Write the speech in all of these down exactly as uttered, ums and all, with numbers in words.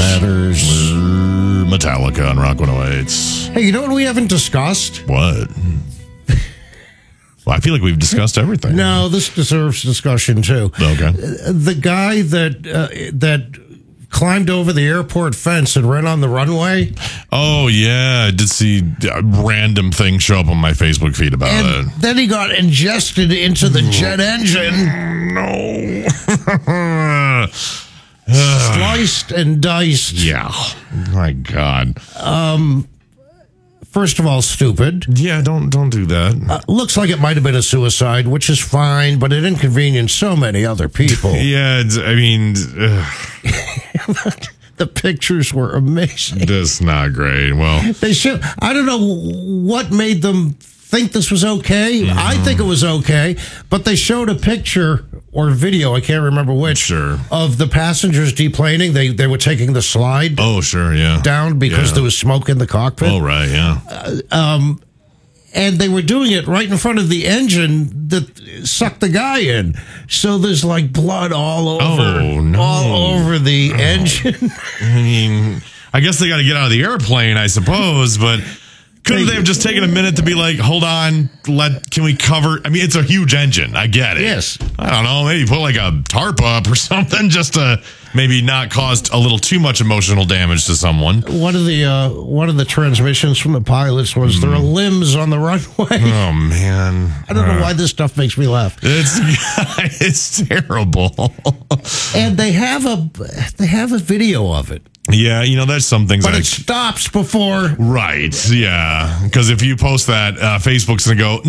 matters. Metallica on Rock one oh eight. Hey, you know what we haven't discussed? What? Well, I feel like we've discussed everything. No, this deserves discussion too. Okay. The guy that uh, that climbed over the airport fence and ran on the runway. Oh, yeah. I did see a random thing show up on my Facebook feed about And it. then he got ingested into the jet engine. No. Sliced and diced. Yeah. My God. First of all, stupid. Yeah, don't don't do that. Uh, looks like it might have been a suicide, which is fine, but it inconvenienced so many other people. Yeah, it's, I mean, ugh, The pictures were amazing. that's not great. Well, They should. I don't know what made them think this was okay. Mm-hmm. I think it was okay, but they showed a picture or video, I can't remember which, Sure. of the passengers deplaning. They they were taking the slide oh, sure, yeah. down because Yeah. there was smoke in the cockpit. Oh, right, yeah. And they were doing it right in front of the engine that sucked the guy in. So there's like blood all over, Oh, no. all over the engine. I mean, I guess they got to get out of the airplane, I suppose, but couldn't they have just taken a minute to be like, hold on, let, can we cover? I mean, it's a huge engine. I get it. Yes. I don't know, maybe put like a tarp up or something just to maybe not cause a little too much emotional damage to someone. One of the uh, one of the transmissions from the pilots was there are limbs on the runway. Oh, man. I don't know why this stuff makes me laugh. It's it's terrible. And they have a they have a video of it, Yeah, you know, there's some things but I it stops before. right. Yeah, because if you post that, uh, Facebook's gonna go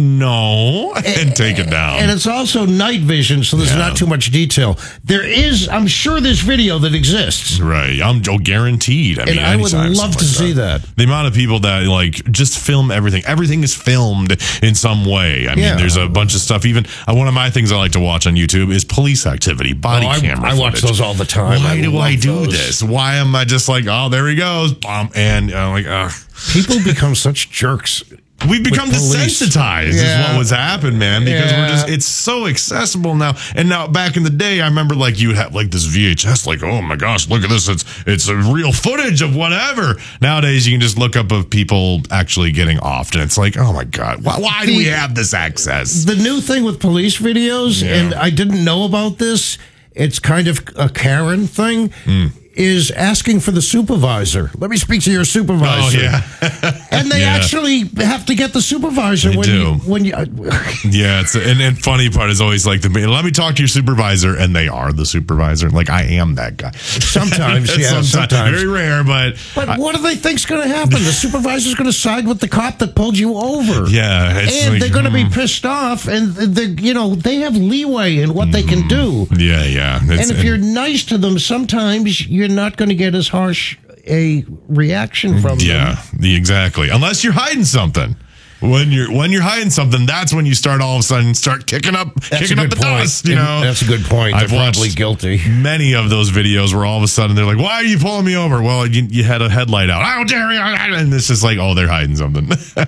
no and take it down. And it's also night vision, so there's Yeah. not too much detail. There is, I'm sure, there's video that exists, Right, I'm oh, guaranteed. I and mean, I would anytime love to something see like that. The amount of people that like just film everything. Everything is filmed in some way. I mean, Yeah. there's a bunch of stuff. Even uh, one of my things I like to watch on YouTube is police activity, body Oh, I- camera. I watch footage. those all the time. Why I do I love do those. this? Why am I just like, oh, there he goes, bomb, and I'm like, ugh. People become such jerks. We've become With police. desensitized is Yeah. what was happened, man, because we're Yeah. just, it's so accessible now. And now back in the day, I remember like you would have like this V H S, like, oh my gosh, look at this. It's, it's a real footage of whatever. Nowadays, you can just look up of people actually getting offed. And it's like, oh my God, why, why do we have this access? The new thing with police videos, Yeah. and I didn't know about this, it's kind of a Karen thing, Hmm. is asking for the supervisor. Let me speak to your supervisor. Oh, yeah. And they Yeah. actually have to get the supervisor They when do. you when you Yeah, it's and, and funny part is always like the let me talk to your supervisor, and they are the supervisor. Like I am that guy. Sometimes, yeah, sometimes. very rare, but But I- what do they think's going to happen? The supervisor's going to side with the cop that pulled you over. yeah, it's And like, they're going to be mm, pissed off, and they, you know they have leeway in what they can do. yeah, yeah. It's- And if you're nice to them, sometimes you're not going to get as harsh a reaction from them. yeah, the exactly. Unless you're hiding something. When you're when you're hiding something, that's when you start all of a sudden start kicking up That's kicking a up good the point. dust. You And know, that's a good point. I've They're probably watched guilty. many of those videos where all of a sudden they're like, "Why are you pulling me over?" Well, you, you had a headlight out. How dare you? And it's just like, oh, they're hiding something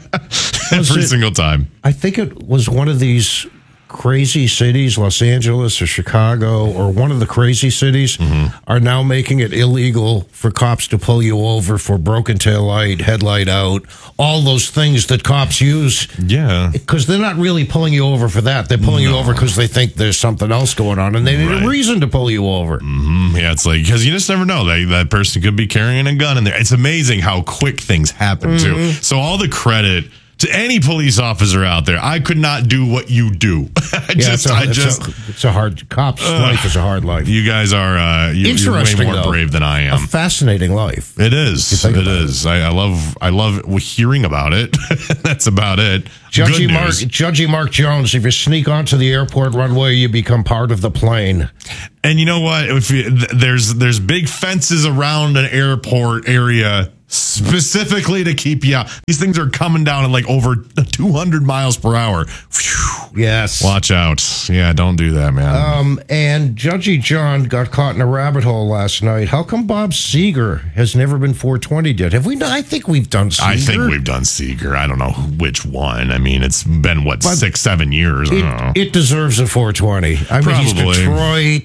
every it- single time. I think it was one of these crazy cities, Los Angeles or Chicago, or one of the crazy cities, Mm-hmm. are now making it illegal for cops to pull you over for broken tail light, headlight out, all those things that cops use. Yeah. Because they're not really pulling you over for that. They're pulling you over because they think there's something else going on, and they need Right. a reason to pull you over. Mm, yeah, it's like, because you just never know. That, that person could be carrying a gun in there. It's amazing how quick things happen, too. Mm-hmm. So, all the credit to any police officer out there. I could not do what you do. I Yeah, just, it's, a, I it's, just, a, it's a hard, cop's life is a hard life. you guys are, uh, you, you're way Interesting, more though. brave than I A am. fascinating life. It is. think It about is. I, I love, I love hearing about it. That's about it. Judgy Good Mark, news. Judgy Mark Jones, if you sneak onto the airport runway, you become part of the plane. And you know what? If you, th- there's there's big fences around an airport area specifically to keep you out. These things are coming down at like over two hundred miles per hour. Phew. Yes. Watch out. Yeah, don't do that, man. Um, and Judgy John got caught in a rabbit hole last night. How come Bob Seger has never been four twenty yet? Have we? I think we've done Seger. I think we've done Seeger. I don't know which one. I mean, it's been, what, But six, seven years? I don't know. It, it deserves a four twenty. I mean, he's Probably. Detroit.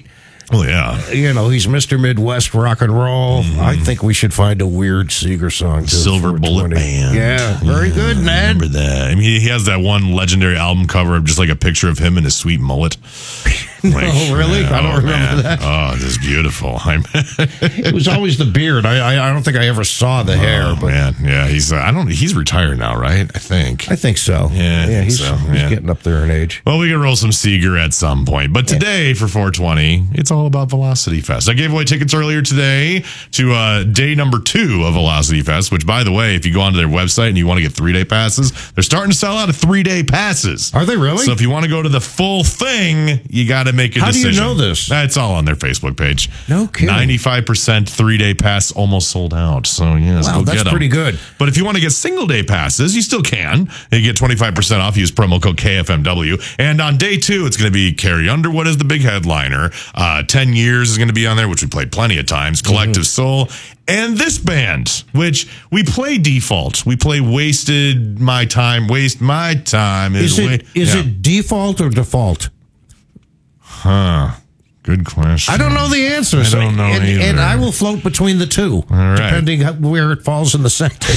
Oh, yeah. You know, he's Mister Midwest rock and roll. Mm. I think we should find a weird Seeger song. To Silver Bullet Band. Yeah, very yeah, good, Ned. Remember that. I mean, he has that one legendary album cover of just like a picture of him and his sweet mullet. Like, oh, really? Man, I don't oh, remember man. that. Oh, this is beautiful. It was always the beard. I, I I don't think I ever saw the hair. Oh, but man. Yeah, he's uh, I don't he's retired now, right? I think. I think so. Yeah, yeah he's, so, he's yeah. getting up there in age. Well, we can roll some Seeger at some point. But today yeah. for four twenty, it's all about Velocity Fest. I gave away tickets earlier today to uh, day number two of Velocity Fest, which, by the way, if you go onto their website and you want to get three-day passes, they're starting to sell out of three-day passes. Are they really? So if you want to go to the full thing, you got to make a How decision. How do you know this? That's all on their Facebook page. No kidding. ninety-five percent three-day pass almost sold out. So, yes, wow, go that's get them. pretty good. But if you want to get single-day passes, you still can. You get twenty-five percent off. Use promo code K F M W. And on day two, it's going to be Carrie Underwood as the big headliner. Uh, ten years is going to be on there, which we played plenty of times. Collective mm-hmm. Soul. And this band, which we play default. We play Wasted My Time. Waste My Time. Is, is, it, wa- is yeah. it default or default? Huh. Good question. I don't know the answer. I don't know and, either. and I will float between the two, right. depending where it falls in the sentence.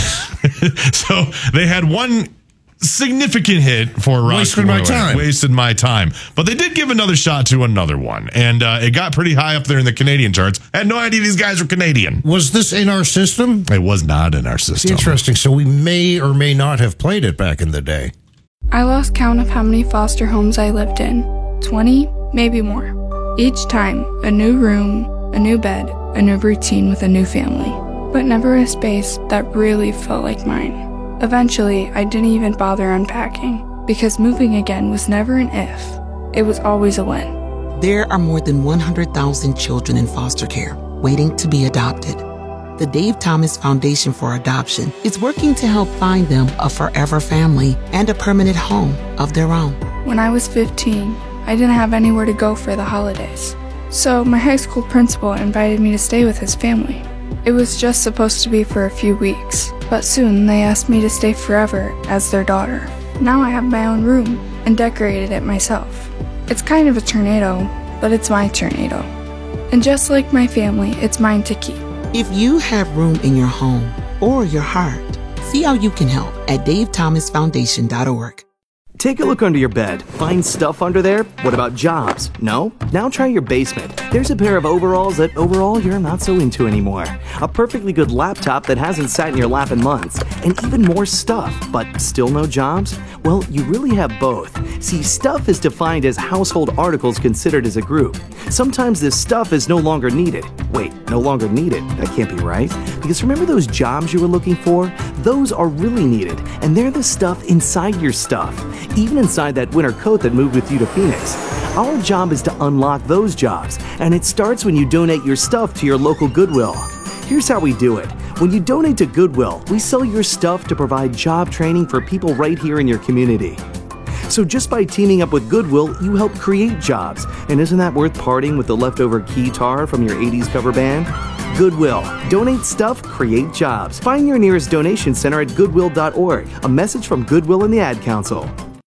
So they had one significant hit for Rock Wasted My Time. Wasted My Time. But they did give another shot to another one. And uh, it got pretty high up there in the Canadian charts. I had no idea these guys were Canadian. Was this in our system? It was not in our system. Interesting. So we may or may not have played it back in the day. I lost count of how many foster homes I lived in. twenty, maybe more. Each time, a new room, a new bed, a new routine with a new family. But never a space that really felt like mine. Eventually, I didn't even bother unpacking, because moving again was never an if. It was always a when. There are more than one hundred thousand children in foster care waiting to be adopted. The Dave Thomas Foundation for Adoption is working to help find them a forever family and a permanent home of their own. When I was fifteen, I didn't have anywhere to go for the holidays. So my high school principal invited me to stay with his family. It was just supposed to be for a few weeks, but soon they asked me to stay forever as their daughter. Now I have my own room and decorated it myself. It's kind of a tornado, but it's my tornado. And just like my family, it's mine to keep. If you have room in your home or your heart, see how you can help at dave thomas foundation dot org. Take a look under your bed. Find stuff under there? What about jobs? No? Now try your basement. There's a pair of overalls that overall you're not so into anymore. A perfectly good laptop that hasn't sat in your lap in months. And even more stuff, but still no jobs? Well, you really have both. See, stuff is defined as household articles considered as a group. Sometimes this stuff is no longer needed. Wait, no longer needed? That can't be right. Because remember those jobs you were looking for? Those are really needed, and they're the stuff inside your stuff. Even inside that winter coat that moved with you to Phoenix. Our job is to unlock those jobs, and it starts when you donate your stuff to your local Goodwill. Here's how we do it. When you donate to Goodwill, we sell your stuff to provide job training for people right here in your community. So just by teaming up with Goodwill, you help create jobs. And isn't that worth parting with the leftover keytar from your eighties cover band? Goodwill. Donate stuff, create jobs. Find your nearest donation center at goodwill dot org. A message from Goodwill and the Ad Council.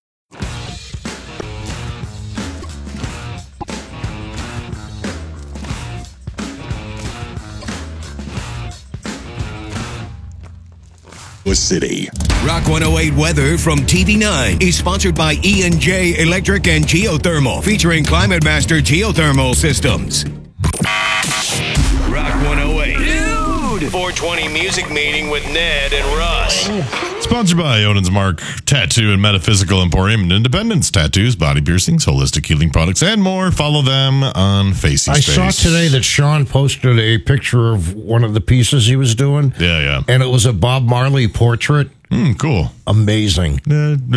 City. Rock one oh eight weather from T V nine is sponsored by E and J Electric and Geothermal, featuring Climate Master Geothermal Systems. Rock one oh eight. Dude! four twenty Music Meeting with Ned and Russ. Sponsored by Odin's Mark Tattoo and Metaphysical Emporium and Independence Tattoos, body piercings, holistic healing products, and more. Follow them on Facey I Space. saw today that Sean posted a picture of one of the pieces he was doing. Yeah, yeah. And it was a Bob Marley portrait. Mm, cool. Amazing. Dude,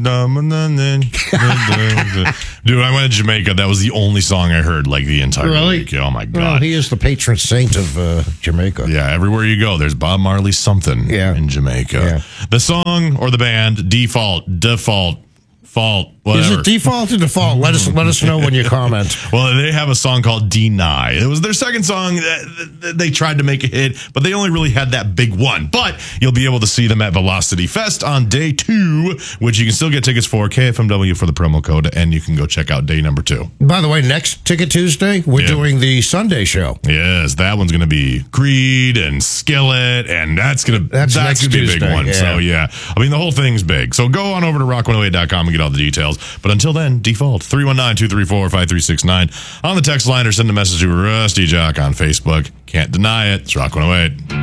I went to Jamaica. That was the only song I heard like the entire really? week. Oh, my God. Well, he is the patron saint of uh, Jamaica. Yeah, everywhere you go, there's Bob Marley something yeah. in Jamaica. Yeah. The song or the band, Default, Default, Fault. Is Whatever. it default or default? Let us let us know when you comment. Well, they have a song called Deny. It was their second song that that they tried to make a hit, but they only really had that big one. But you'll be able to see them at Velocity Fest on day two, which you can still get tickets for, K F M W for the promo code, and you can go check out day number two. By the way, next Ticket Tuesday, we're Yeah. doing the Sunday show. Yes, that one's going to be Creed and Skillet, and that's going to That's that's, next going to be a big Tuesday, one. yeah. So, yeah. I mean, the whole thing's big. So go on over to rock one oh eight dot com and get all the details. But until then, default three one nine, two three four, five three six nine on the text line or send a message to Rusty Jock on Facebook. Can't deny it. It's Rock one oh eight.